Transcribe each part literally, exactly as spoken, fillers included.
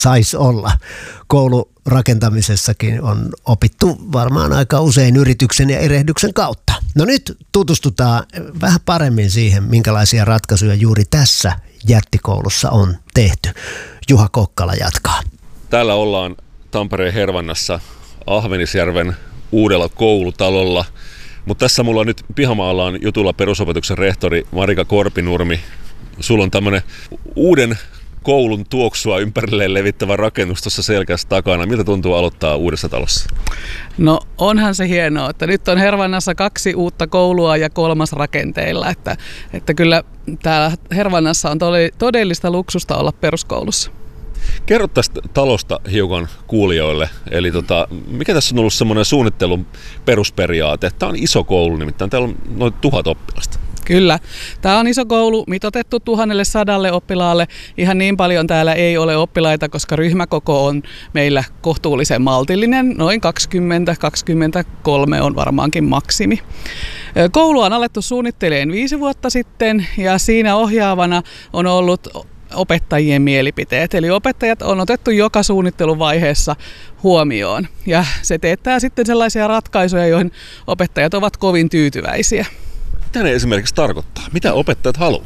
saisi olla. Koulurakentamisessakin on opittu varmaan aika usein yrityksen ja erehdyksen kautta. No nyt tutustutaan vähän paremmin siihen, minkälaisia ratkaisuja juuri tässä jättikoulussa on tehty. Juha Kokkala jatkaa. Täällä ollaan Tampereen Hervannassa Ahvenisjärven uudella koulutalolla. Mutta tässä mulla nyt pihamaalla on jutulla perusopetuksen rehtori Marika Korpinurmi. Sulla on tämmöinen uuden koulun tuoksua ympärilleen levittävä rakennus tuossa selkässä takana. Miltä tuntuu aloittaa uudessa talossa? No onhan se hienoa, että nyt on Hervannassa kaksi uutta koulua ja kolmas rakenteilla. Että, että kyllä täällä Hervannassa on todellista luksusta olla peruskoulussa. Kerro tästä talosta hiukan kuulijoille. Eli tota, mikä tässä on ollut semmoinen suunnittelun perusperiaate? Tämä on iso koulu, nimittäin täällä on noin tuhat oppilasta. Kyllä. Tämä on iso koulu, mitoitettu tuhannelle sadalle oppilaalle. Ihan niin paljon täällä ei ole oppilaita, koska ryhmäkoko on meillä kohtuullisen maltillinen. Noin kaksikymmentä kaksikymmentäkolme on varmaankin maksimi. Koulua on alettu suunnittelemaan viisi vuotta sitten ja siinä ohjaavana on ollut opettajien mielipiteet. Eli opettajat on otettu joka suunnitteluvaiheessa huomioon ja se teettää sitten sellaisia ratkaisuja, joihin opettajat ovat kovin tyytyväisiä. Mitä ne esimerkiksi tarkoittaa? Mitä opettajat haluaa?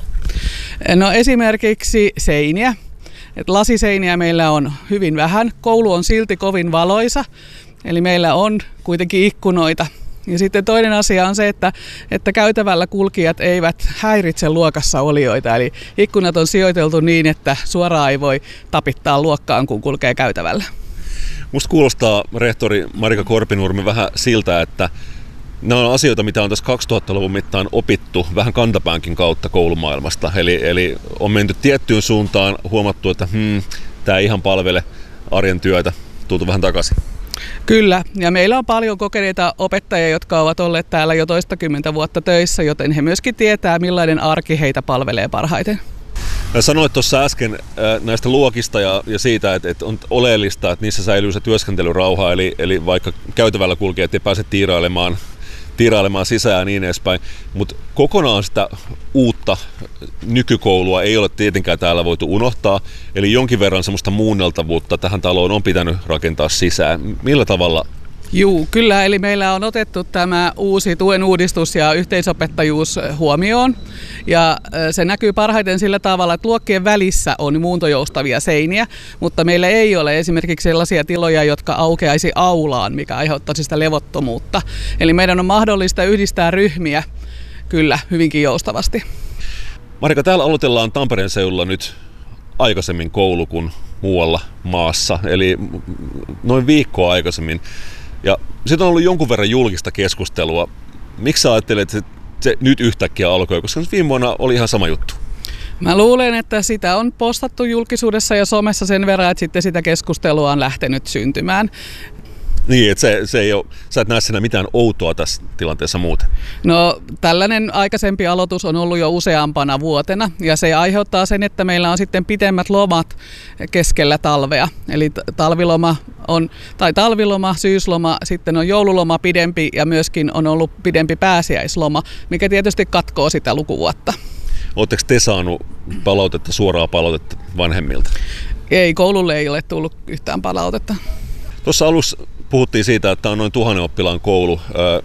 No esimerkiksi seiniä. Et lasiseiniä meillä on hyvin vähän. Koulu on silti kovin valoisa, eli meillä on kuitenkin ikkunoita. Ja sitten toinen asia on se, että, että käytävällä kulkijat eivät häiritse luokassa olijoita. Eli ikkunat on sijoiteltu niin, että suoraan ei voi tapittaa luokkaan, kun kulkee käytävällä. Musta kuulostaa, rehtori Marika Korpinurmi, vähän siltä, että nämä on asioita, mitä on tässä kaksituhattaluvun mittaan opittu vähän kantapäänkin kautta koulumaailmasta. Eli, eli on menty tiettyyn suuntaan, huomattu, että hmm, tämä ei ihan palvele arjen työtä, tultu vähän takaisin. Kyllä, ja meillä on paljon kokeneita opettajia, jotka ovat olleet täällä jo toistakymmentä vuotta töissä, joten he myöskin tietää, millainen arki heitä palvelee parhaiten. Sanoit tuossa äsken näistä luokista ja, ja siitä, että, että on oleellista, että niissä säilyy se työskentelyrauha, eli, eli vaikka käytävällä kulkijat ei pääse tiirailemaan, tiirailemaan sisään ja niin edespäin, mutta kokonaan sitä uutta nykykoulua ei ole tietenkään täällä voitu unohtaa, eli jonkin verran semmoista muunneltavuutta tähän taloon on pitänyt rakentaa sisään. Millä tavalla? Juu, kyllä, eli meillä on otettu tämä uusi tuen uudistus ja yhteisopettajuus huomioon. Ja se näkyy parhaiten sillä tavalla, että luokkien välissä on muuntojoustavia seiniä, mutta meillä ei ole esimerkiksi sellaisia tiloja, jotka aukeaisi aulaan, mikä aiheuttaisi sitä levottomuutta. Eli meidän on mahdollista yhdistää ryhmiä kyllä hyvinkin joustavasti. Marika, täällä aloitellaan Tampereen seudulla nyt aikaisemmin koulu kuin muualla maassa, eli noin viikkoa aikaisemmin. Ja sitten on ollut jonkun verran julkista keskustelua. Miksi sä ajattelet, että se nyt yhtäkkiä alkoi, koska viime vuonna oli ihan sama juttu? Mä luulen, että sitä on postattu julkisuudessa ja somessa sen verran, että sitten sitä keskustelua on lähtenyt syntymään. Niin, että se, se ei ole, sä et näe siinä mitään outoa tässä tilanteessa muuten. No tällainen aikaisempi aloitus on ollut jo useampana vuotena ja se aiheuttaa sen, että meillä on sitten pitemmät lomat keskellä talvea. Eli talviloma on, tai talviloma, syysloma, sitten on joululoma pidempi ja myöskin on ollut pidempi pääsiäisloma, mikä tietysti katkoo sitä lukuvuotta. Oletteko te saanut palautetta, suoraa palautetta vanhemmilta? Ei, koululle ei ole tullut yhtään palautetta. Tuossa alussa puhuttiin siitä, että on noin tuhannen oppilaan koulu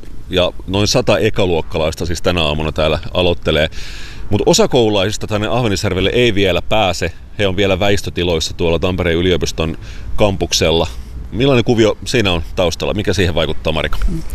ja noin sata ekaluokkalaista siis tänä aamuna täällä aloittelee. Mutta osa koululaisista tänne Ahvenisjärvelle ei vielä pääse. He on vielä väistötiloissa tuolla Tampereen yliopiston kampuksella. Millainen kuvio siinä on taustalla? Mikä siihen vaikuttaa, Marika?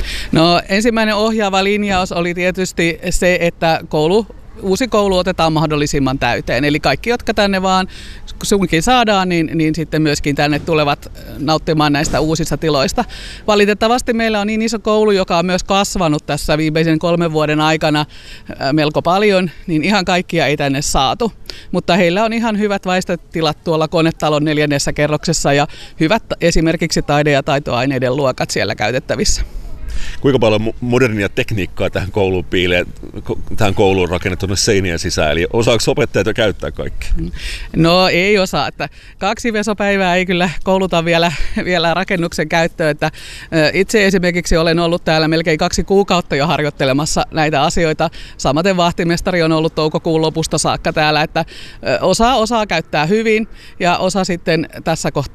No ensimmäinen ohjaava linjaus oli tietysti se, että koulu uusi koulu otetaan mahdollisimman täyteen. Eli kaikki, jotka tänne vaan sunkin saadaan, niin, niin sitten myöskin tänne tulevat nauttimaan näistä uusista tiloista. Valitettavasti meillä on niin iso koulu, joka on myös kasvanut tässä viimeisen kolmen vuoden aikana melko paljon, niin ihan kaikkia ei tänne saatu. Mutta heillä on ihan hyvät väistötilat tuolla konetalon neljännessä kerroksessa ja hyvät esimerkiksi taide- ja taitoaineiden luokat siellä käytettävissä. Kuinka paljon modernia tekniikkaa tähän kouluun piilee, tähän kouluun rakennettu seinien sisään, eli osaako opettajat jo käyttää kaikkea? No ei osaa, että kaksi vesopäivää ei kyllä kouluta vielä, vielä rakennuksen käyttöön, että itse esimerkiksi olen ollut täällä melkein kaksi kuukautta jo harjoittelemassa näitä asioita, samaten vahtimestari on ollut toukokuun lopusta saakka täällä, että osa osaa käyttää hyvin ja osa sitten tässä kohtaa